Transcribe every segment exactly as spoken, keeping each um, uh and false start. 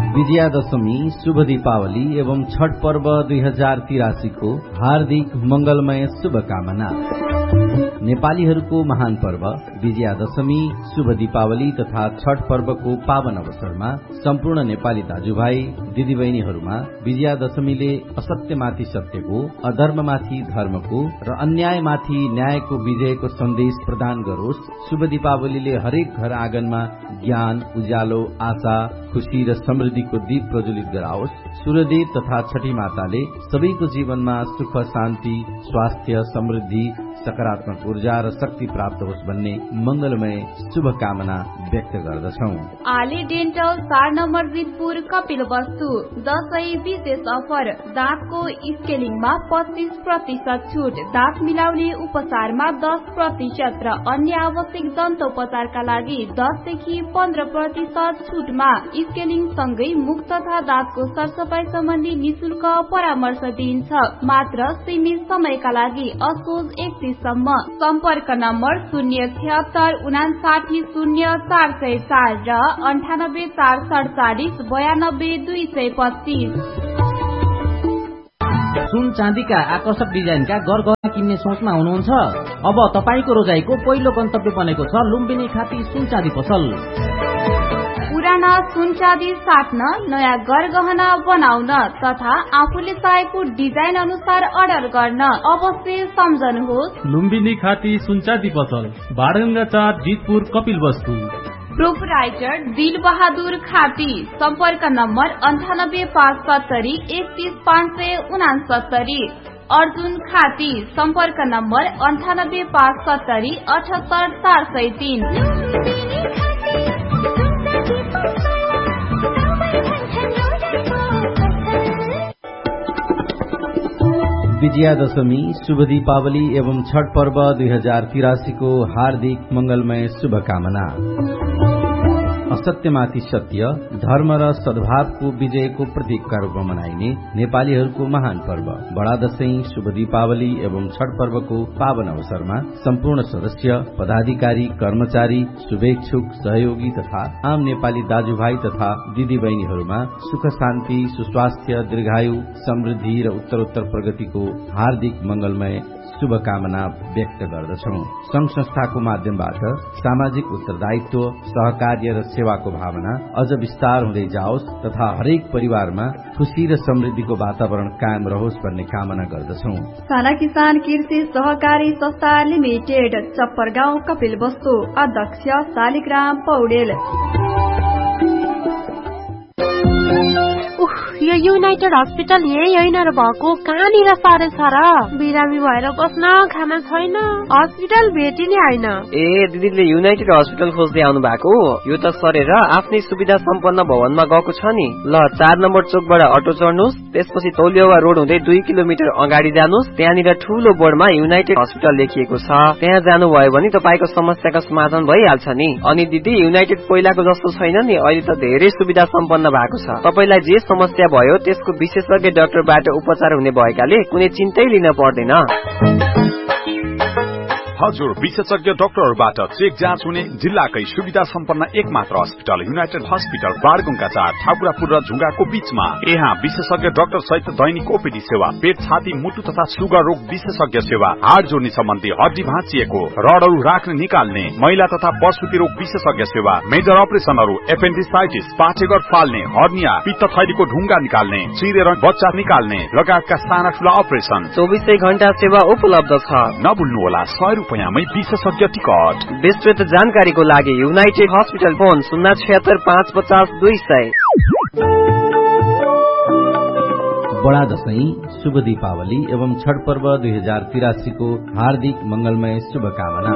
विजयादशमी, शुभ दीपावली एवं छठ पर्व दुई हजार तिरासी को हार्दिक मंगलमय शुभकामना। नेपालीहरूको महान पर्व विजयादशमी, शुभ दीपावली तथा छठ पर्वको पावन अवसरमा सम्पूर्ण नेपाली दाजुभाइ दिदीबहिनीहरूमा विजयादशमीले असत्यमाथि सत्यको, अधर्ममाथि धर्मको र अन्यायमाथि न्यायको विजयको सन्देश प्रदान गरोस्। शुभ दीपावलीले हरेक घर आँगनमा ज्ञान, उज्यालो, आशा, खुशी र समृद्धिको दीप प्रज्वलित गराओस्। सूर्यदेव तथा छठी माताले सबैको जीवनमा सुख, शान्ति, स्वास्थ्य, समृद्धि, सकारात्मक ऊर्जा र शक्ति प्राप्त होस् भन्ने मंगलमय शुभकामना व्यक्त गर्दछौं। आले डेन्टल चार नम्बर जितपुर कपिल वस्तु दशैं विशेष अफर, दाँतको स्केलिङमा पच्चीस प्रतिशत छुट, दाँत मिलाउने उपचारमा दस प्रतिशत र अन्य आवश्यक दन्तोपचारका लागि दसदेखि पन्ध्र प्रतिशत छुटमा स्केलिङ सँगै मुख तथा दाँतको सरसफाई सम्बन्धी निशुल्क परामर्श दिइन्छ। मात्र सीमित समयका लागि असोज एकतीस सम्म। सम्पर्क नम्बर शून्य छिहत्तर उनासाठी शून्य चार सय चार र अन्ठानब्बे चार सडचालिस बयानब्बे दुई सय पच्चीस। सुन चाँदीका आकर्षक डिजाइनका गरगहना किन्ने सोचमा हुनुहुन्छ? अब तपाईको रोजाइको पहिलो गन्तव्य बनेको छ लुम्बिनी खाती सुन चाँदी पसल। पुराना सुन चाँदी साट्न, नयाँ गरगहना बनाउन तथा आफूले चाहेको डिजाइन अनुसार अर्डर गर्न अवश्य सम्झनुहोस् लुम्बिनी खाती सुन चाँदी पसल, बारगंगा चार, जितपुर, कपिल वस्तु। प्रोपराइटर दिल बहादुर खाती। सम्पर्क नम्बर अन्ठानब्बे पाँच सत्तरी एकतीस पाँच सय उनासत्तरी। अर्जुन खाती। सम्पर्क नम्बर अन्ठानब्बे पाँच सत्तरी अठहत्तर चार सय तीन। विजयादशमी, शुभ दीपावली एवं छठ पर्व दुई हजार तिरासी को हार्दिक मंगलमय शुभकामना। असत्यमाथि सत्य, धर्म र सद्भावको विजयको प्रतीकका रूपमा मनाइने नेपालीहरूको महान पर्व बडा दशैं, शुभ दीपावली एवं छठ पर्वको पावन अवसरमा सम्पूर्ण सदस्य, पदाधिकारी, कर्मचारी, शुभेच्छुक, सहयोगी तथा आम नेपाली दाजुभाइ तथा दिदीबहिनीहरूमा सुख, शान्ति, सुस्वास्थ्य, दीर्घायु, समृद्धि र उत्तरोत्तर प्रगतिको हार्दिक मंगलमय शुभकामना व्यक्त गर्दछौं। संघ संस्थाको माध्यमबाट सामाजिक उत्तरदायित्व, सहकार्य र सेवाको भावना अझ विस्तार हुँदै जाओस् तथा हरेक परिवारमा खुशी र समृद्धिको वातावरण कायम रहोस् भन्ने कामना गर्दछौं। साना किसान कृषि सहकारी संस्था लिमिटेड, चप्परगाउँ, कपिल वस्तु। अध्यक्ष शालिग्राम पौडेल। यो युनाइटेड हस्पिटल यही होइन र भएको, कहाँनिर साह्रै छ र? बिरामी भएर बस्न खाना छैन, हस्पिटल भेटिने होइन। ए दिदीले युनाइटेड हस्पिटल खोज्दै आउनु भएको? यो त सरेर आफ्नै सुविधा सम्पन्न भवनमा गएको छ नि। ल चार नम्बर चोकबाट अटो चढ्नुहोस्, त्यसपछि तौलियावा रोड हुँदै दुई किलोमिटर अगाडि जानुहोस्। त्यहाँनिर ठूलो बोर्डमा युनाइटेड हस्पिटल लेखिएको छ। त्यहाँ जानुभयो भने तपाईको समस्याको समाधान भइहाल्छ नि। अनि दिदी युनाइटेड पहिलाको जस्तो छैन नि, अहिले त धेरै सुविधा सम्पन्न भएको छ। तपाईलाई जे समस्या भयो त्यसको विशेषज्ञ डाक्टरबाट उपचार हुने भएकाले कुनै चिन्तै लिन पर्दैन। हजुर, विशेषज्ञ डाक्टरहरूबाट चेक जाँच हुने जिल्लाकै सुविधा सम्पन्न एकमात्र अस्पताल युनाइटेड हस्पिटल, बारगंगा चार, ठाकुरापुर र झुङ्गाको बीचमा। यहाँ विशेषज्ञ डाक्टर सहित दैनिक ओपीडी सेवा, पेट, छाती, मुटु तथा सुगर रोग विशेषज्ञ सेवा, हाड जोड्ने सम्बन्धी, हड्डी भाँचिएको, रडहरू राख्ने निकाल्ने, महिला तथा प्रसुति रोग विशेषज्ञ सेवा, मेजर अपरेसनहरू, एपेन्डिसाइटिस, पाठेघर फाल्ने, हर्निया, पित्त थैलीको ढुङ्गा निकाल्ने, चिरेर बच्चा निकाल्ने लगायतका साना ठूला अपरेसन चौबिसै घण्टा सेवा उपलब्ध छ। नभुल्नुहोला सय रुपियाँमै विशेषज्ञ टिकट। विस्तृत जानकारीको लागि युनाइटेड हस्पिटल फोन शून्य छिहत्तर पाँच पचास दुई सय। बडा दशैं, शुभ दीपावली एवं छठ पर्व दुई हजार तिरासी को हार्दिक मंगलमय शुभकामना।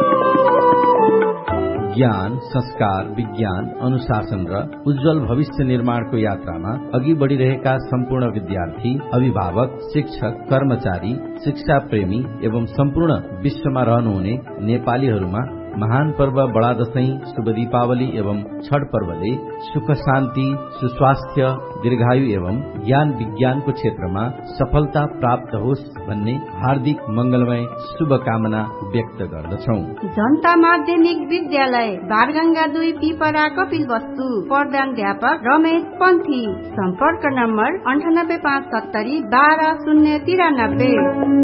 ज्ञान, संस्कार, विज्ञान, अनुशासन र उज्जवल भविष्य निर्माणको यात्रामा अघि बढ़िरहेका सम्पूर्ण विद्यार्थी, अभिभावक, शिक्षक, कर्मचारी, शिक्षा प्रेमी एवं सम्पूर्ण विश्वमा रहनुहुने नेपालीहरूमा महान पर्व बडा दशैं, शुभ दीपावली एवं छठ पर्वले सुख शान्ति, सुस्वास्थ्य, दीर्घायु एवं ज्ञान विज्ञानको क्षेत्रमा सफलता प्राप्त होस् भन्ने हार्दिक मंगलमय शुभकामना व्यक्त गर्दछौ। जनता माध्यमिक विद्यालय बारगंगा दुई पिपरा कपिल वस्तु प्रधानाध्यापक रमेश पन्थी। सम्पर्क नम्बर अन्ठानब्बे पाँच सत्तरी बाह्र शून्य तिरानब्बे।